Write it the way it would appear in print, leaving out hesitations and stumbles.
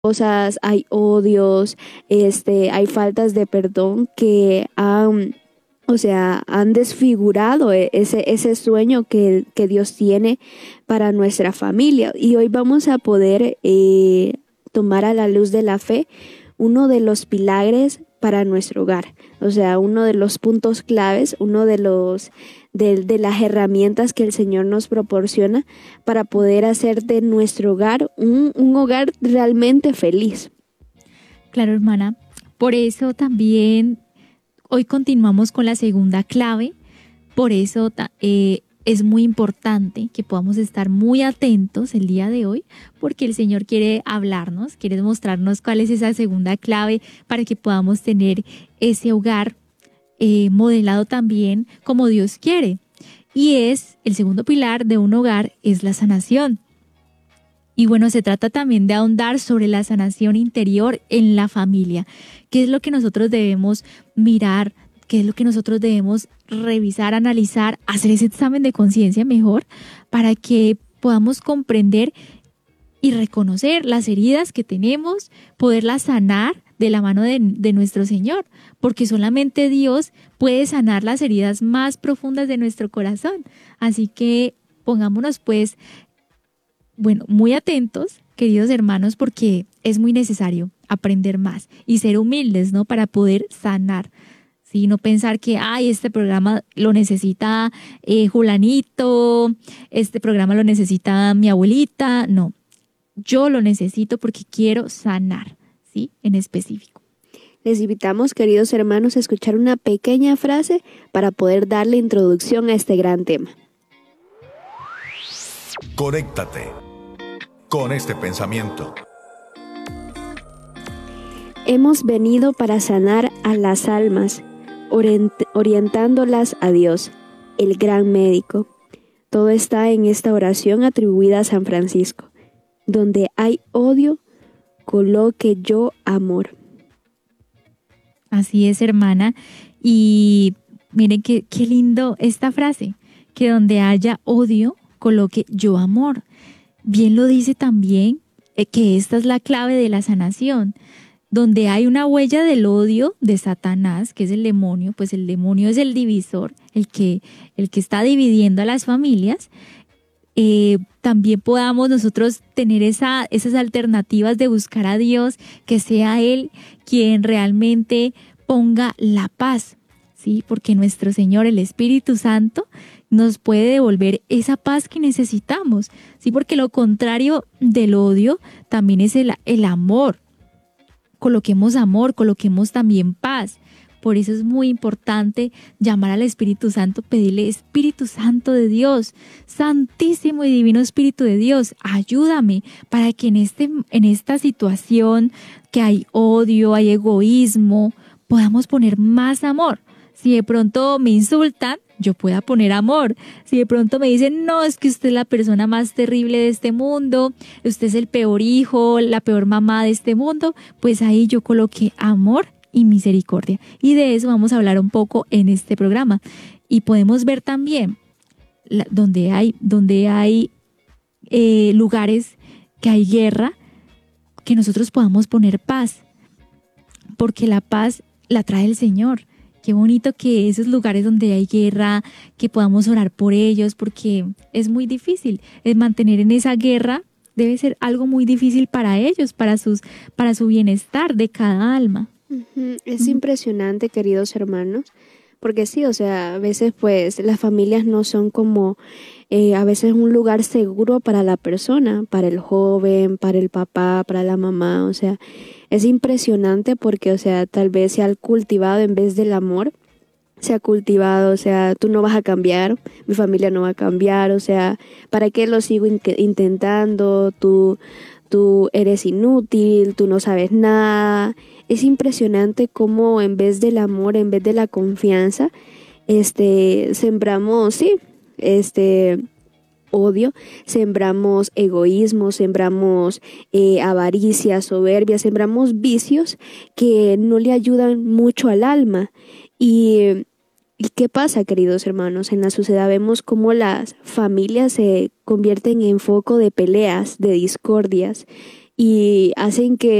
cosas, hay odios, hay faltas de perdón que han desfigurado ese sueño que Dios tiene para nuestra familia. Y hoy vamos a poder tomar a la luz de la fe uno de los pilares para nuestro hogar. O sea, uno de los puntos claves, uno de las herramientas que el Señor nos proporciona para poder hacer de nuestro hogar un hogar realmente feliz. Claro, hermana. Por eso también hoy continuamos con la segunda clave. Por eso es muy importante que podamos estar muy atentos el día de hoy, porque el Señor quiere hablarnos, quiere mostrarnos cuál es esa segunda clave para que podamos tener ese hogar modelado también como Dios quiere. Y el segundo pilar de un hogar es la sanación. Y bueno, se trata también de ahondar sobre la sanación interior en la familia. ¿Qué es lo que nosotros debemos mirar? ¿Qué es lo que nosotros debemos revisar, analizar, hacer ese examen de conciencia mejor para que podamos comprender y reconocer las heridas que tenemos, poderlas sanar de la mano de nuestro Señor? Porque solamente Dios puede sanar las heridas más profundas de nuestro corazón. Así que pongámonos pues, muy atentos, queridos hermanos, porque es muy necesario aprender más y ser humildes, ¿no? Para poder sanar. Sí, no pensar que, este programa lo necesita Julanito, este programa lo necesita mi abuelita. No, yo lo necesito porque quiero sanar, ¿sí? En específico. Les invitamos, queridos hermanos, a escuchar una pequeña frase para poder darle introducción a este gran tema. Conéctate con este pensamiento. Hemos venido para sanar a las almas, orientándolas a Dios, el gran médico. Todo está en esta oración atribuida a San Francisco. Donde hay odio, coloque yo amor. Así es, hermana. Y miren qué lindo esta frase, que donde haya odio, coloque yo amor. Bien lo dice también que esta es la clave de la sanación. Donde hay una huella del odio de Satanás, que es el demonio, pues el demonio es el divisor, el que está dividiendo a las familias. También podamos nosotros tener esas alternativas de buscar a Dios, que sea Él quien realmente ponga la paz, ¿sí? Porque nuestro Señor, el Espíritu Santo, nos puede devolver esa paz que necesitamos, ¿sí? Porque lo contrario del odio también es el amor. Coloquemos amor, coloquemos también paz. Por eso es muy importante llamar al Espíritu Santo, pedirle: Espíritu Santo de Dios, Santísimo y Divino Espíritu de Dios, ayúdame para que en esta situación que hay odio, hay egoísmo, podamos poner más amor. Si de pronto me insultan, yo pueda poner amor. Si de pronto me dicen, no, es que usted es la persona más terrible de este mundo, usted es el peor hijo, la peor mamá de este mundo, pues ahí yo coloqué amor y misericordia. Y de eso vamos a hablar un poco en este programa. Y podemos ver también donde hay lugares que hay guerra, que nosotros podamos poner paz, porque la paz la trae el Señor. Qué bonito que esos lugares donde hay guerra, que podamos orar por ellos, porque es muy difícil. Mantener en esa guerra debe ser algo muy difícil para ellos, para su bienestar de cada alma. Es impresionante, queridos hermanos, porque sí, o sea, a veces pues las familias no son como a veces un lugar seguro para la persona, para el joven, para el papá, para la mamá. O sea, es impresionante porque, o sea, tal vez se ha cultivado, en vez del amor, se ha cultivado, o sea, tú no vas a cambiar, mi familia no va a cambiar, o sea, ¿para qué lo sigo intentando? Tú eres inútil, tú no sabes nada. Es impresionante cómo en vez del amor, en vez de la confianza, sembramos, sí, odio, sembramos egoísmo, sembramos avaricia, soberbia, sembramos vicios que no le ayudan mucho al alma. ¿Y qué pasa, queridos hermanos? En la sociedad vemos cómo las familias se convierten en foco de peleas, de discordias, y hacen que